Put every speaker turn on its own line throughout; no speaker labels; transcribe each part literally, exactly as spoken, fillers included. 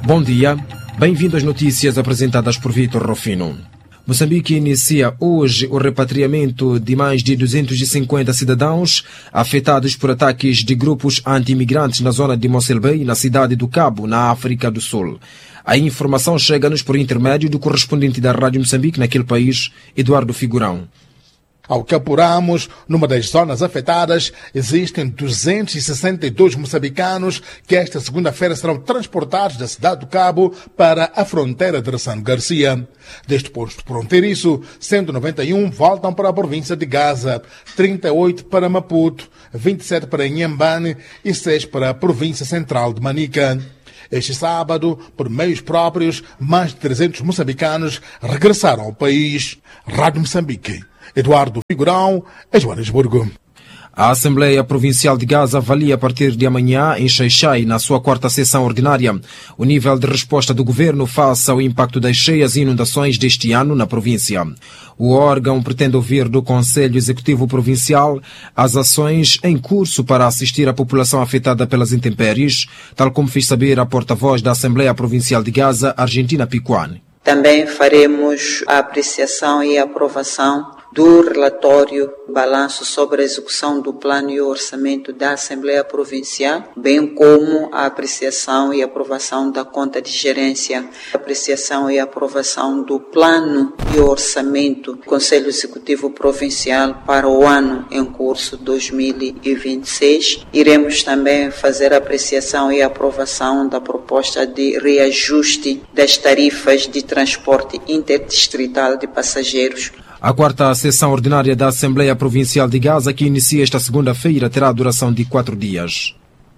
Bom dia, bem-vindo às notícias apresentadas por Vitor Rufino. Moçambique inicia hoje o repatriamento de mais de duzentos e cinquenta cidadãos afetados por ataques de grupos anti-imigrantes na zona de Mossel Bay, na cidade do Cabo, na África do Sul. A informação chega-nos por intermédio do correspondente da Rádio Moçambique naquele país, Eduardo Figurão.
Ao que apuramos, numa das zonas afetadas, existem duzentos e sessenta e dois moçambicanos que esta segunda-feira serão transportados da cidade do Cabo para a fronteira de Ressano Garcia. Deste posto fronteiriço, cento e noventa e um voltam para a província de Gaza, trinta e oito para Maputo, vinte e sete para Inhambane e seis para a província central de Manica. Este sábado, por meios próprios, mais de trezentos moçambicanos regressaram ao país. Rádio Moçambique. Eduardo Figurão, em Joanesburgo.
A Assembleia Provincial de Gaza avalia a partir de amanhã, em Xai-Xai, na sua quarta sessão ordinária, o nível de resposta do governo face ao impacto das cheias e inundações deste ano na província. O órgão pretende ouvir do Conselho Executivo Provincial as ações em curso para assistir a população afetada pelas intempéries, tal como fez saber a porta-voz da Assembleia Provincial de Gaza, Argentina Picuane.
Também faremos a apreciação e a aprovação do relatório balanço sobre a execução do plano e orçamento da Assembleia Provincial, bem como a apreciação e aprovação da conta de gerência, apreciação e aprovação do plano e orçamento do Conselho Executivo Provincial para o ano em curso dois mil e vinte e seis. Iremos também fazer a apreciação e aprovação da proposta de reajuste das tarifas de transporte interdistrital de passageiros.
A quarta sessão ordinária da Assembleia Provincial de Gaza, que inicia esta segunda-feira, terá duração de quatro dias.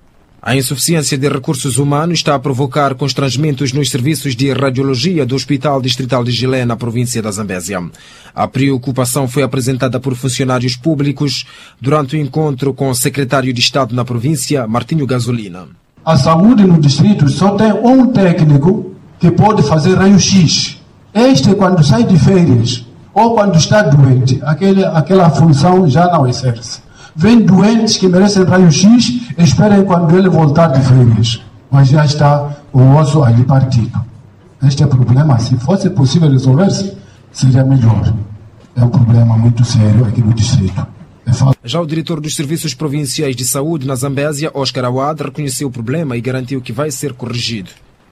A insuficiência de recursos humanos está a provocar constrangimentos nos serviços de radiologia do Hospital Distrital de Gilé, na província da Zambésia. A preocupação foi apresentada por funcionários públicos durante o encontro com o secretário de Estado na província, Martinho Gasolina.
A saúde no distrito só tem um técnico que pode fazer raio-x. Este, quando sai de férias ou quando está doente, aquele, aquela função já não exerce. Vem doentes que merecem raio-x, esperem quando ele voltar de férias. Mas já está o osso ali partido. Este é o problema. Se fosse possível resolver-se, seria melhor. É um problema muito sério aqui no distrito. É fácil.
Já o diretor dos Serviços Provinciais de Saúde na Zambésia, Oscar Awad, reconheceu o problema e garantiu que vai ser corrigido.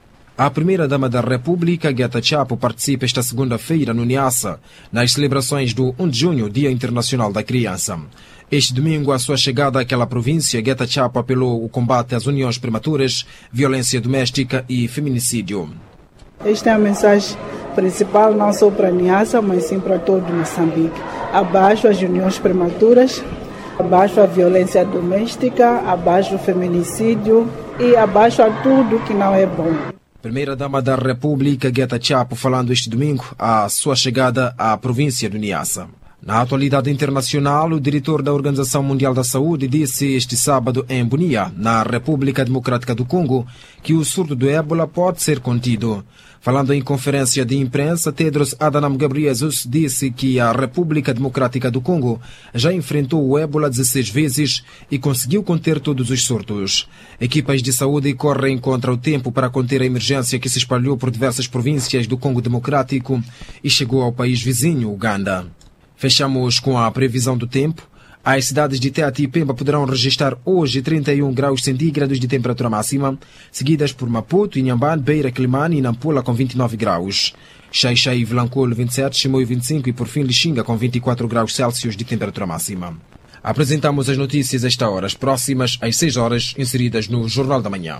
A primeira-dama da República, Guetta Chapo, participa esta segunda-feira no Niassa, nas celebrações do um de junho, Dia Internacional da Criança. Este domingo, à sua chegada àquela província, Guetta Chapo apelou o combate às uniões prematuras, violência doméstica e feminicídio.
Esta é a mensagem principal, não só para a Niassa, mas sim para todo Moçambique. Abaixo as uniões prematuras, abaixo a violência doméstica, abaixo o feminicídio e abaixo a tudo que não é bom.
Primeira-dama da República, Guetta Chapo, falando este domingo à sua chegada à província do Niassa. Na atualidade internacional, o diretor da Organização Mundial da Saúde disse este sábado em Bunia, na República Democrática do Congo, que o surto do ébola pode ser contido. Falando em conferência de imprensa, Tedros Adhanom Ghebreyesus disse que a República Democrática do Congo já enfrentou o ébola dezesseis vezes e conseguiu conter todos os surtos. Equipas de saúde correm contra o tempo para conter a emergência que se espalhou por diversas províncias do Congo Democrático e chegou ao país vizinho, Uganda. Fechamos com a previsão do tempo. As cidades de Teati e Pemba poderão registrar hoje trinta e um graus centígrados de temperatura máxima, seguidas por Maputo, Inhambane, Beira, Quelimane e Nampula com vinte e nove graus. Xai-Xai e Vilanculo vinte e sete, Chimoio vinte e cinco e por fim Lixinga com vinte e quatro graus Celsius de temperatura máxima. Apresentamos as notícias a esta hora, as próximas às seis horas, inseridas no Jornal da Manhã.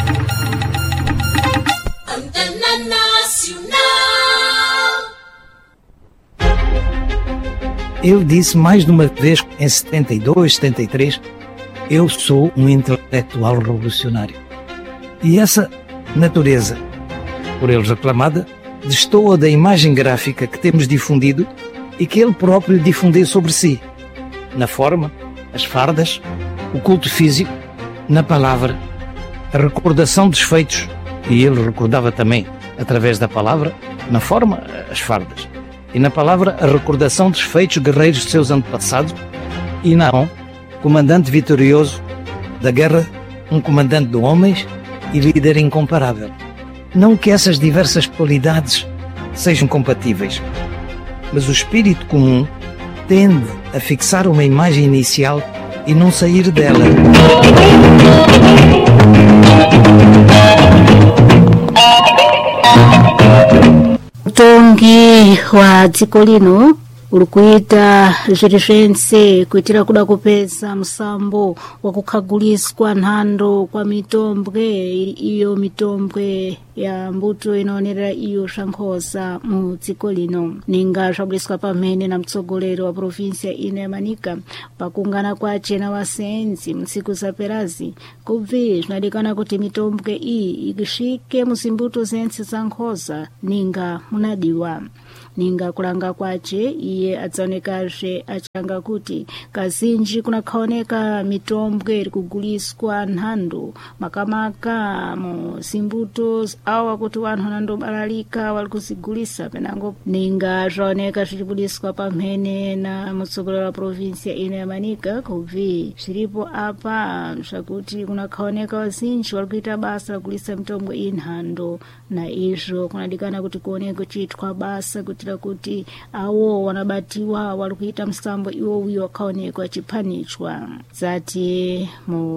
Eu disse mais de uma vez, em setenta e dois, setenta e três, eu sou um intelectual revolucionário. E essa natureza, por eles reclamada, destoa da imagem gráfica que temos difundido e que ele próprio difundiu sobre si. Na forma, as fardas, o culto físico, na palavra, a recordação dos feitos, e ele recordava também, através da palavra, na forma, as fardas. E na palavra, a recordação dos feitos guerreiros de seus antepassados, e na mão, comandante vitorioso da guerra, um comandante de homens e líder incomparável. Não que essas diversas qualidades sejam compatíveis, mas o espírito comum tende a fixar uma imagem inicial e não sair dela.
Utongi wa dziko lino uli kuita zvirizvense kuitira kuda kupedza musambo wakukhaguliswa nhando kwa mitombwe iyo mitombwe ya mbuto inoonera iyo zvankhosa mu dziko lino. Ninga zvabudiswa pamhene na mtsogoleri wa provinsia ino ya Manika pakungana kwace na wasenzi mtsiku zaperazi kubvi zvinadikana kuti mitombwe iyi ikisvike muzimbuto zense za nkhosa ninga munadiwa. Ninga kulanga kwace iye adzaonekazve achanga kuti kazinji kunakhaoneka mitombwe iri kuguliswa nhando makamaka mu zimbuto awa kuti vanhu vanandobalalika vari kuzigulisa penango. Ninga zvaoneka zvichibudiswa pamhene na mutsogoleri wa provinsia ino ya Manika kubvi zviripo apa zvakuti kunakhaoneka vazinji vari kuita basa rakugulisa mitombwe iyi nhando, na izvo kunadikana kuti kuoneka kuchiitwa basa kuti kuti awo wanabatiwa vari kuita musambo iwo uyo wakaonekwa achipanichwa. Zati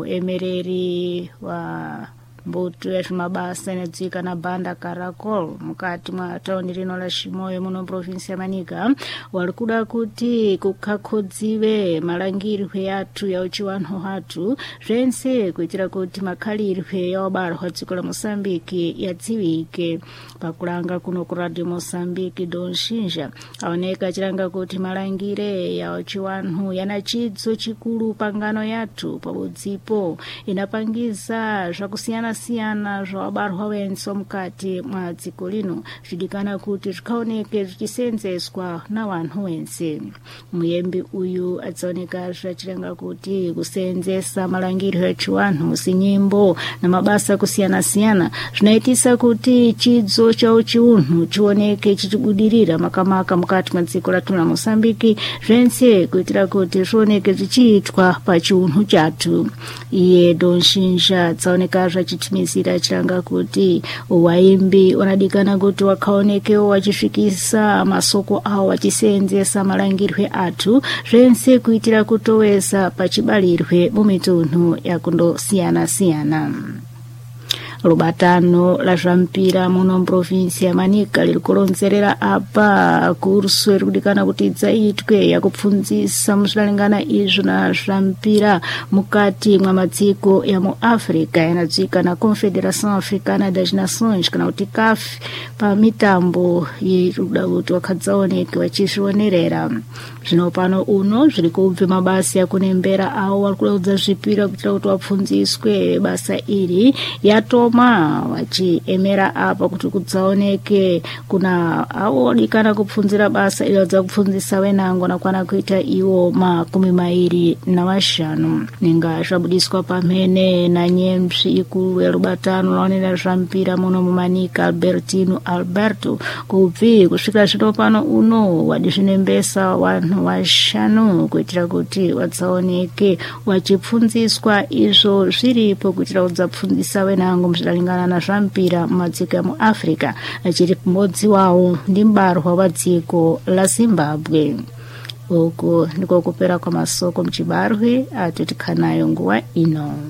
muemereri wa mbuto yazvimabasa inodzika na banda Karakol mukati mwa tauni rino la Chimoio muno provinsia ya Manika wari kuda kuti kukakhodziwe malangirwe yathu ya uchiwanhu hatu zvense kuitira kuti makhalirwe ya wabarwa dziko la Mosambiki yadziwike. Pakulanga kuno ku Radio Mosambiki Don Shinja aoneka achiranga kuti malangire ya uchiwanhu yana chidzo chikulu pangano yathu pabudzipo inapangiza zvakusiyana siyana zvawabarwa wenso mukati mwa dziko lino zvidikana kuti zvikaoneke zvichisenzeswa na vanhu wense. Muyembi uyu adzaoneka zvachiranga kuti kusenzesa malangirwe echiwanhu musinyimbo na mabasa kusiyana siyana zvinaitisa kuti chidzo cha uchiunhu chioneke chichibudirira makamaka mukati mwa dziko lathu la Mosambiki zvense kuitira kuti zvioneke zvichiitwa pachiunhu chathu. Iye Don Shinja adzaoneka zvachitimizira chiranga kuti waimbi wanadikana kuti wakaonekewo wachisvikisa masoko awo wachisenzesa malangirwe athu zvense kuitira kutowesa pachibalirwe mumitunhu yakundosiyana siyana. Rubatano la zvampira muno provinsia ya Manika liri kulonzerera apa kurso iri kudikana kuti idzaitwe yakupfundzisa muzvinalingana izvo na zvampira mukati mwa madziko ya mu Africa yanadzika na Confederação Africana das Nações kana kuti C A F pa mitambo irikuda kuti wakadzaoneke wachizvionerera. Zvino pano uno zviri kubve mabasa yakunembera awo vari kuda kudzazvipira kuitira kuti wapfundziswe basa iri yato ma wachiemera apa kuti kudzaoneke kuna awo dikana kupfunzira basa ilo dza kupfunzisa wenango nakwana kuita iwo makumi mairi na mashanu. Ninga zvabudiswa pamhene na nyemsvi ikulu ya rubatano laonera zvampira muno mu Manika Albertino Alberto kubvi kusvika zvino pano uno wadizvinembesa vanhu vashanu kuitira kuti wadzaoneke wachipfunziswa izvo zviripo kuitira kudzapfunzisa wenango zvinalingana na zvampira mumadziko ya mu Africa achiri kumodzi wawo ndi mbarwa wa dziko la Zimbabwe. Uku ndiko kupera kwa masoko mchibarwe atutikanayo nguwa ino.